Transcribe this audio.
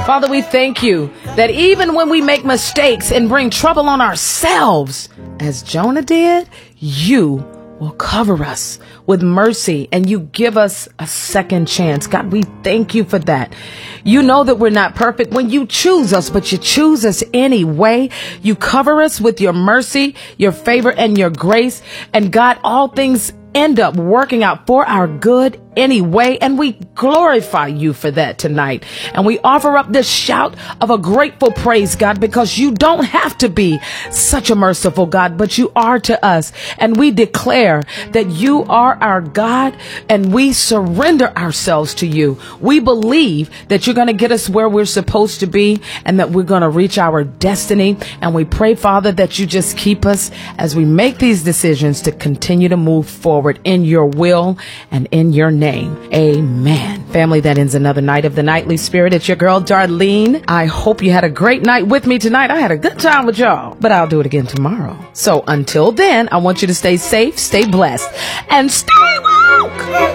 Father, we thank you that even when we make mistakes and bring trouble on ourselves, as Jonah did, you will cover us with mercy and you give us a second chance. God, we thank you for that. You know that we're not perfect when you choose us, but you choose us anyway. You cover us with your mercy, your favor, and your grace. And God, all things end up working out for our good anyway, and we glorify you for that tonight. And we offer up this shout of a grateful praise, God, because you don't have to be such a merciful God, but you are to us. And we declare that you are our God, and we surrender ourselves to you. We believe that you're going to get us where we're supposed to be and that we're going to reach our destiny. And we pray, Father, that you just keep us as we make these decisions to continue to move forward in your will and in your name. Amen. Family, that ends another night of the Nightly Spirit. It's your girl, Darlene. I hope you had a great night with me tonight. I had a good time with y'all, but I'll do it again tomorrow. So until then, I want you to stay safe, stay blessed, and stay woke.